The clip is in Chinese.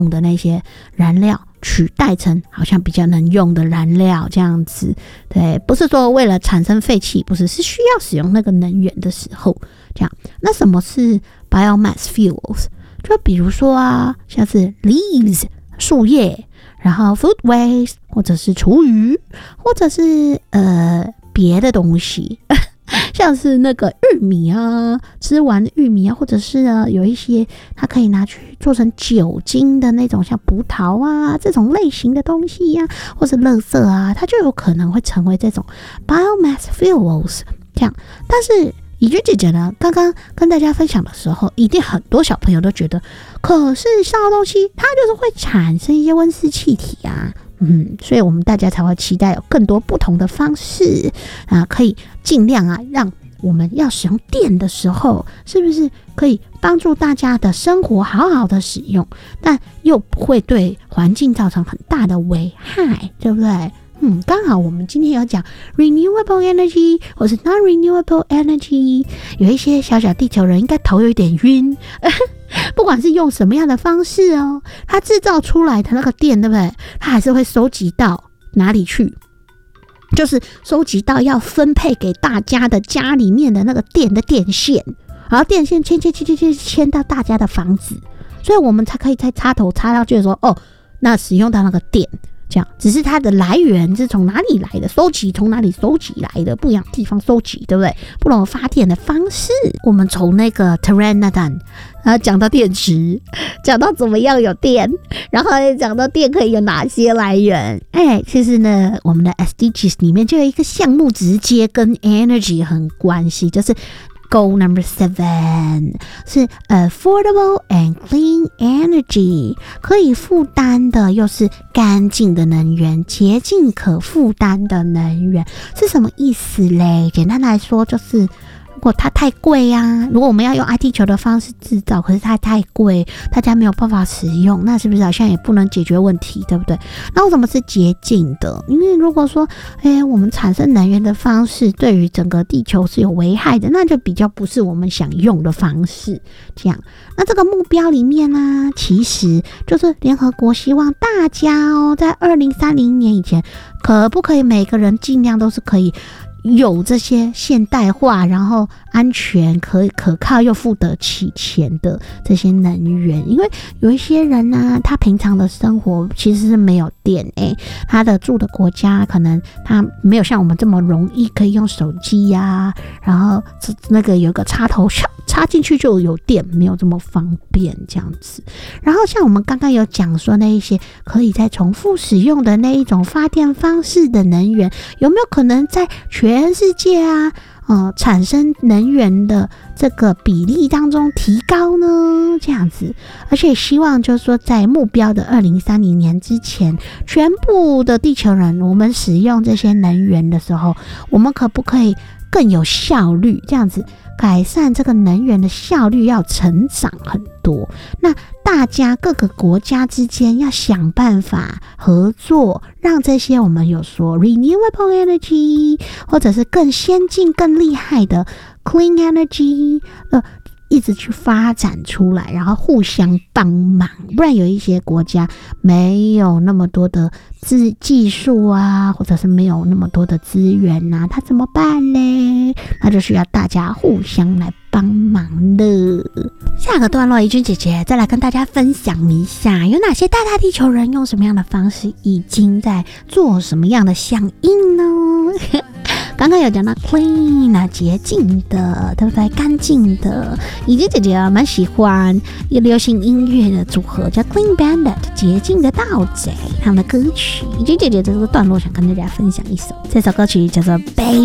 用的那些燃料取代成好像比较能用的燃料这样子。对，不是说为了产生废气，不是，是需要使用那个能源的时候这样。那什么是 biomass fuels？ 就比如说啊，像是 leaves 树叶，然后 food waste 或者是厨余，或者是别的东西像是那个玉米啊，吃完的玉米啊，或者是有一些它可以拿去做成酒精的那种，像葡萄啊这种类型的东西啊，或是垃圾啊，它就有可能会成为这种 biomass fuels 这样。但是怡君姐姐呢，刚刚跟大家分享的时候，一定很多小朋友都觉得，可是烧东西它就是会产生一些温室气体啊。所以我们大家才会期待有更多不同的方式啊，可以尽量啊，让我们要使用电的时候，是不是可以帮助大家的生活好好的使用，但又不会对环境造成很大的危害，对不对？刚好我们今天有讲 renewable energy 或是 non-renewable energy， 有一些小小地球人应该头有一点晕不管是用什么样的方式哦，它制造出来的那个电，对不对？它还是会收集到哪里去？就是收集到要分配给大家的家里面的那个电的电线，然后电线牵到大家的房子，所以我们才可以再插头插上去的时候，那使用到那个电。这样，只是它的来源是从哪里来的，收集从哪里收集来的，不一样的地方收集，对不对？不同的发电的方式，我们从那个 Pteranodon 讲到电池，讲到怎么样有电，然后也讲到电可以有哪些来源。其实呢，我们的 SDGs 里面就有一个项目直接跟 energy 很关系，就是Goal number 7是 affordable and clean energy， 可以负担的又是干净的能源，洁净可负担的能源是什么意思嘞？简单来说就是如果它太贵啊，如果我们要用爱地球的方式制造，可是它太贵，大家没有办法使用，那是不是好像也不能解决问题，对不对？那为什么是洁净的？因为如果说我们产生能源的方式对于整个地球是有危害的，那就比较不是我们想用的方式这样。那这个目标里面呢，其实就是联合国希望大家在2030年以前，可不可以每个人尽量都是可以有这些现代化，然后安全可靠又付得起钱的这些能源。因为有一些人啊，他平常的生活其实是没有电，他的住的国家可能他没有像我们这么容易可以用手机啊，然后那个有个插头插进去就有电，没有这么方便这样子。然后像我们刚刚有讲说那一些可以再重复使用的那一种发电方式的能源，有没有可能在全世界啊产生能源的这个比例当中提高呢？这样子，而且希望就是说在目标的2030年之前，全部的地球人我们使用这些能源的时候，我们可不可以更有效率，这样子改善这个能源的效率要成长很多。那大家各个国家之间要想办法合作，让这些我们有说 renewable energy 或者是更先进更厉害的 clean energy 一直去发展出来，然后互相帮忙。不然有一些国家没有那么多的技术啊，或者是没有那么多的资源啊，它怎么办嘞？那就需要大家互相来帮忙的。下个段落，怡君姐姐再来跟大家分享一下，有哪些大地球人用什么样的方式，已经在做什么样的响应呢？刚刚有讲到 clean 啊，洁净的，对不对？干净的。怡君姐姐蛮喜欢一个流行音乐的组合叫 Clean Bandit 洁净的盗贼他们的歌曲。怡君姐姐这个段落想跟大家分享一首，这首歌曲叫做 Baby